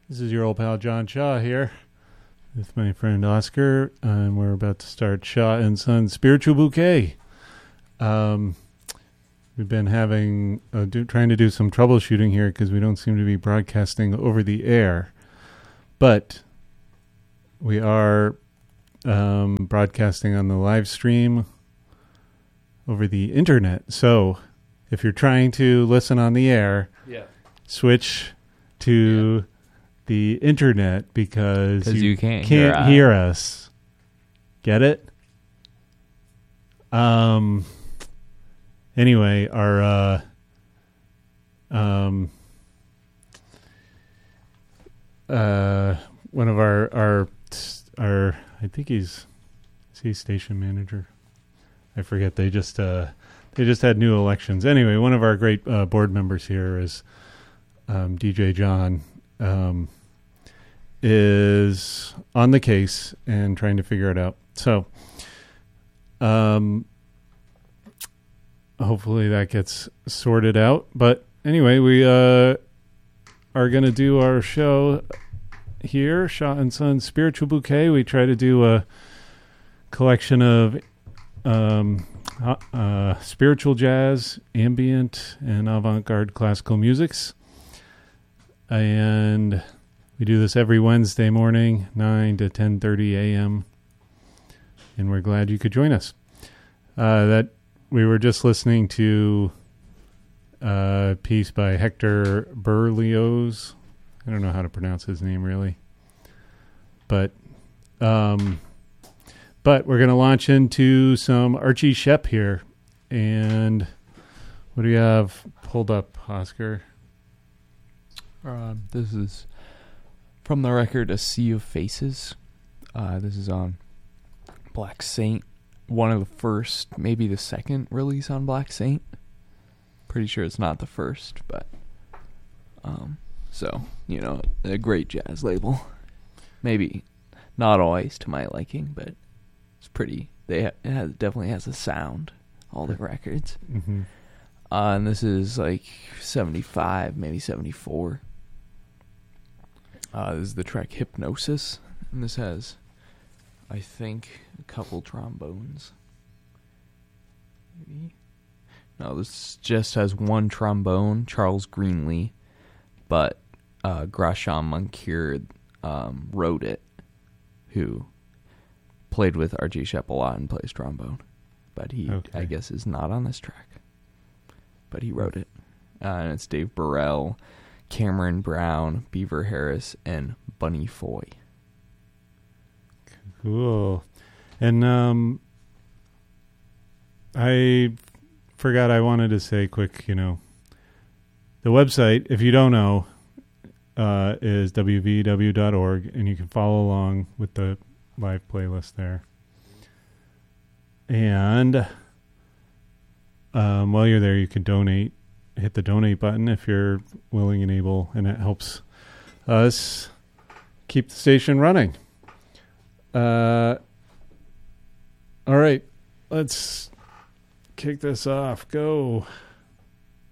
This is your old pal John Shaw here with my friend Oscar, and we're about to start Shaw and Son Spiritual Bouquet. We've been having trying to do some troubleshooting here because we don't seem to be broadcasting over the air, but we are broadcasting on the live stream over the internet. So if you're trying to listen on the air, switch to the internet because you can't hear us. Get it? Anyway, our one of our I think is he station manager? I forget. They just had new elections. Anyway, one of our great board members here is DJ John. Is on the case and trying to figure it out. So, hopefully that gets sorted out. But anyway, we are going to do our show here, Shaw and Son Spiritual Bouquet. We try to do a collection of spiritual jazz, ambient, and avant-garde classical musics. And we do this every Wednesday morning, 9 to 10:30 a.m. And we're glad you could join us. That we were just listening to a piece by Hector Berlioz. I don't know how to pronounce his name really. But we're going to launch into some Archie Shepp here. And what do you have pulled up, Oscar? This is from the record A Sea of Faces. This is on Black Saint. One of the first, maybe the second release on Black Saint. Pretty sure it's not the first, but so, you know, a great jazz label. Maybe not always to my liking, but it's pretty. It definitely has a sound, all the records. Mm-hmm. And this is like 75, maybe 74. This is the track Hypnosis, and this has, I think, a couple trombones. Maybe. No, this just has one trombone, Charles Greenlee, but Grasham Moncure wrote it, who played with Archie Shepp a lot and plays trombone. But he, I guess, is not on this track. But he wrote it. And it's Dave Burrell, Cameron Brown, Beaver Harris, and Bunny Foy. Cool. And I forgot I wanted to say quick, the website, if you don't know, is wvw.org, and you can follow along with the live playlist there. And while you're there, you can donate. Hit the donate button if you're willing and able, and it helps us keep the station running. All right, let's kick this off. Go.